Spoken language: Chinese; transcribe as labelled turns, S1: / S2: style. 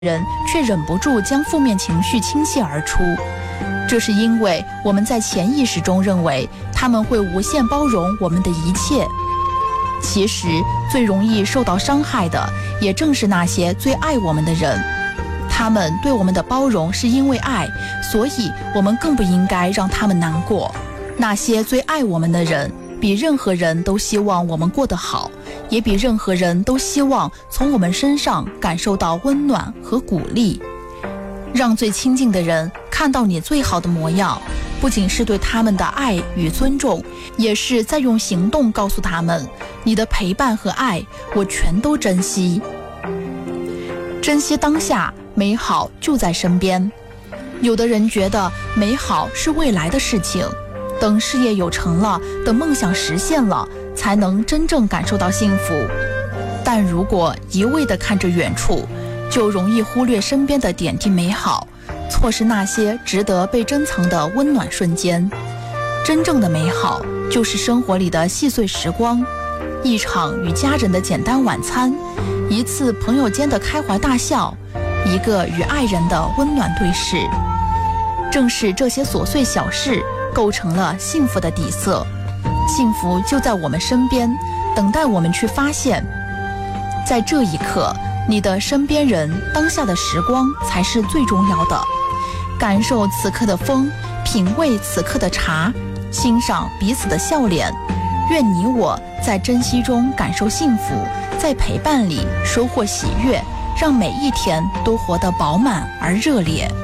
S1: 人却忍不住将负面情绪倾泻而出。这是因为我们在潜意识中认为他们会无限包容我们的一切。其实最容易受到伤害的也正是那些最爱我们的人，他们对我们的包容是因为爱，所以我们更不应该让他们难过。那些最爱我们的人比任何人都希望我们过得好，也比任何人都希望从我们身上感受到温暖和鼓励。让最亲近的人看到你最好的模样，不仅是对他们的爱与尊重，也是在用行动告诉他们，你的陪伴和爱我全都珍惜。珍惜当下，美好就在身边。有的人觉得美好是未来的事情，等事业有成了，等梦想实现了，才能真正感受到幸福。但如果一味地看着远处，就容易忽略身边的点滴美好，错失那些值得被珍藏的温暖瞬间。真正的美好就是生活里的细碎时光，一场与家人的简单晚餐，一次朋友间的开怀大笑，一个与爱人的温暖对视。正是这些琐碎小事构成了幸福的底色，幸福就在我们身边，等待我们去发现。在这一刻，你的身边人当下的时光才是最重要的。感受此刻的风，品味此刻的茶，欣赏彼此的笑脸。愿你我在珍惜中感受幸福，在陪伴里收获喜悦，让每一天都活得饱满而热烈。